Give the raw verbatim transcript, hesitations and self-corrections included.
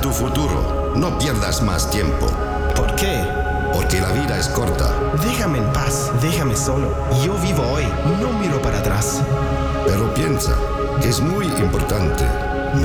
tu futuro. No pierdas más tiempo. ¿Por qué? Porque la vida es corta. Déjame en paz, déjame solo. Yo vivo hoy, no miro para atrás. Pero piensa que es muy importante